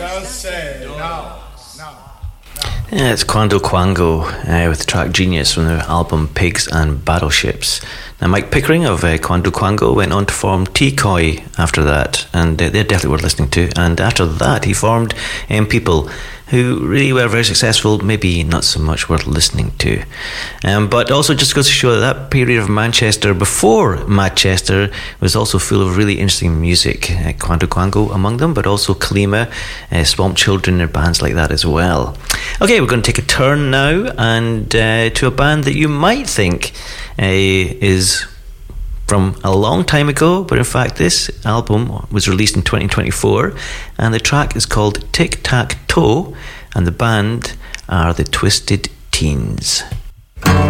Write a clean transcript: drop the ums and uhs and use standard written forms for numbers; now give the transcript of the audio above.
Just say no. Yeah, it's Quando Quango with the track Genius from the album Pigs and Battleships. Now, Mike Pickering of Quando Quango went on to form T-Koi after that, and they're definitely worth listening to. And after that, he formed People, who really were very successful, maybe not so much worth listening to. But also just goes to show that period of Manchester before Manchester was also full of really interesting music. Quando Quango among them, but also Kalima, Swamp Children, and bands like that as well. Okay, we're going to take a turn now and to a band that you might think is from a long time ago, but in fact this album was released in 2024 and the track is called Tic Tac Toe and the band are the Twisted Teens.